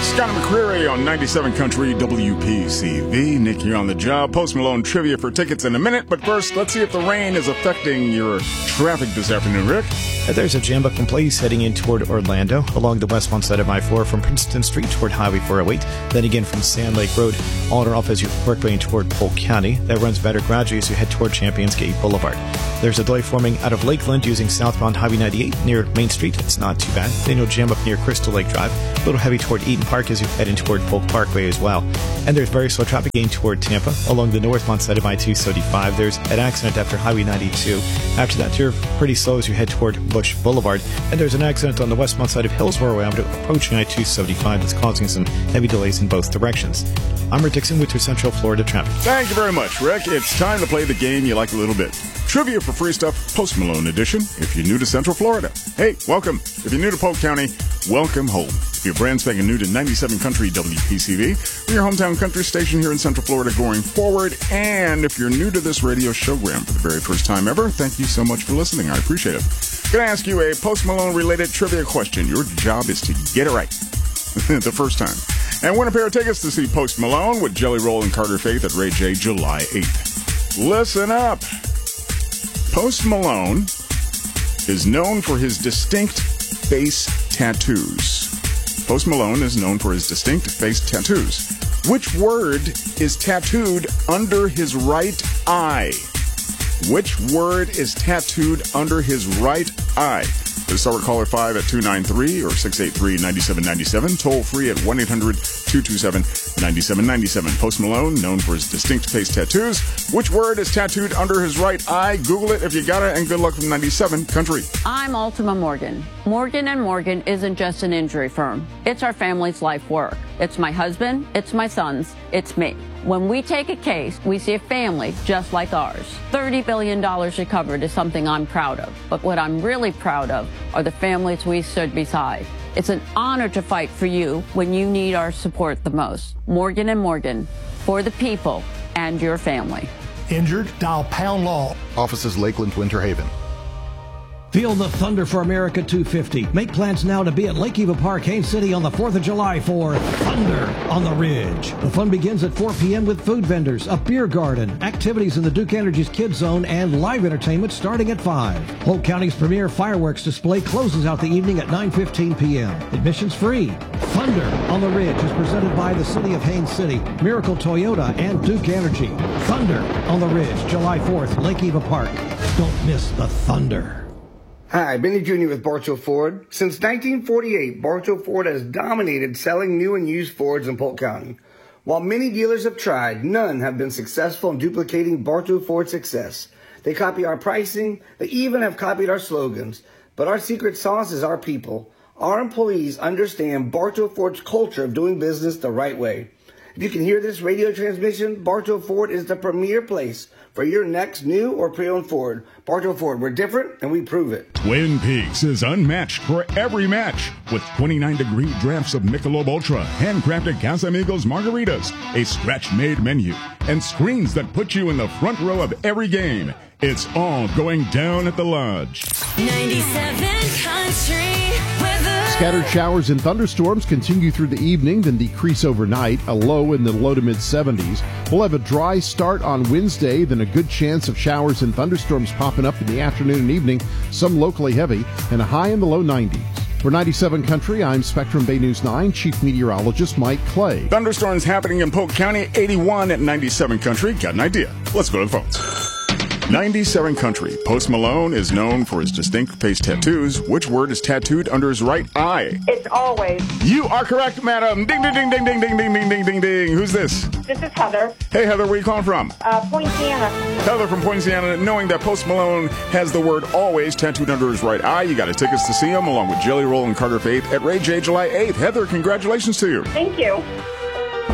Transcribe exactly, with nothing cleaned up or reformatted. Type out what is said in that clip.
Scott McCreary on ninety-seven Country W P C V. Nick here on the job. Post Malone trivia for tickets in a minute. But first, let's see if the rain is affecting your traffic this afternoon, Rick. There's a jam up in place heading in toward Orlando along the westbound side of I four from Princeton Street toward Highway four oh eight. Then again from Sand Lake Road on or off as you work way toward Polk County. That runs better gradually as you head toward Champions Gate Boulevard. There's a delay forming out of Lakeland using southbound Highway ninety-eight near Main Street. It's not too bad. Then you'll jam up near Crystal Lake Drive. A little heavy toward Eaton Park as you head in toward Polk Parkway as well. And there's very slow traffic gain toward Tampa along the northbound side of I two seventy-five. There's an accident after Highway ninety-two. After that, you're pretty slow as you head toward Bush Boulevard. And there's an accident on the westbound side of Hillsborough Avenue approaching I two seventy-five that's causing some heavy delays in both directions. I'm Rick Dixon with your Central Florida traffic. Thank you very much, Rick. It's time to play the game you like a little bit. Trivia for free stuff, Post Malone edition, if you're new to Central Florida. Hey, welcome. If you're new to Polk County, welcome home. If you're brand spanking new to ninety-seven Country W P C V, we're your hometown country station here in Central Florida going forward. And if you're new to this radio showgram for the very first time ever, thank you so much for listening. I appreciate it. Going to ask you a Post Malone related trivia question. Your job is to get it right the first time. And win a pair of tickets to see Post Malone with Jelly Roll and Carter Faith at Ray J July eighth. Listen up. Post Malone is known for his distinct face tattoos. Post Malone is known for his distinct face tattoos. Which word is tattooed under his right eye? Which word is tattooed under his right eye? Let's start with caller five at two nine three or six eight three, nine seven nine seven. Toll free at one eight hundred, two two seven, nine seven nine seven. Post Malone, known for his distinct face tattoos. Which word is tattooed under his right eye? Google it if you got it, and good luck from ninety-seven Country. I'm Ultima Morgan. Morgan and Morgan isn't just an injury firm. It's our family's life work. It's my husband, it's my sons, it's me. When we take a case, we see a family just like ours. thirty billion dollars recovered is something I'm proud of. But what I'm really proud of are the families we stood beside. It's an honor to fight for you when you need our support the most. Morgan and Morgan, for the people and your family. Injured? Dial Pound Law. Offices Lakeland, Winter Haven. Feel the thunder for America two fifty. Make plans now to be at Lake Eva Park, Haines City on the fourth of July for Thunder on the Ridge. The fun begins at four p.m. with food vendors, a beer garden, activities in the Duke Energy's Kids Zone, and live entertainment starting at five. Polk County's premier fireworks display closes out the evening at nine fifteen p.m. Admissions free. Thunder on the Ridge is presented by the City of Haines City, Miracle Toyota, and Duke Energy. Thunder on the Ridge, July fourth, Lake Eva Park. Don't miss the thunder. Hi, Benny Junior with Bartow Ford. Since nineteen forty-eight, Bartow Ford has dominated selling new and used Fords in Polk County. While many dealers have tried, none have been successful in duplicating Bartow Ford's success. They copy our pricing, they even have copied our slogans. But our secret sauce is our people. Our employees understand Bartow Ford's culture of doing business the right way. If you can hear this radio transmission, Bartow Ford is the premier place for your next new or pre-owned Ford. Bartow Ford, we're different and we prove it. Twin Peaks is unmatched for every match with twenty-nine degree drafts of Michelob Ultra, handcrafted Casamigos margaritas, a scratch-made menu, and screens that put you in the front row of every game. It's all going down at the Lodge. ninety-seven Country Weather. Scattered showers and thunderstorms continue through the evening, then decrease overnight, a low in the low to mid-seventies. We'll have a dry start on Wednesday, then a good chance of showers and thunderstorms popping up in the afternoon and evening, some locally heavy, and a high in the low nineties. For ninety-seven Country, I'm Spectrum Bay News nine Chief Meteorologist Mike Clay. Thunderstorms happening in Polk County, eighty-one at ninety-seven Country. Got an idea? Let's go to the phones. ninety-seven Country. Post Malone is known for his distinct face tattoos. Which word is tattooed under his right eye? It's always. You are correct, madam. Ding, ding, ding, ding, ding, ding, ding, ding, ding, ding, ding. Who's this? This is Heather. Hey, Heather, where are you calling from? Uh, Poinciana. Heather from Poinciana, knowing that Post Malone has the word always tattooed under his right eye. You got a tickets to see him along with Jelly Roll and Carter Faith at Ray J July eighth. Heather, congratulations to you. Thank you.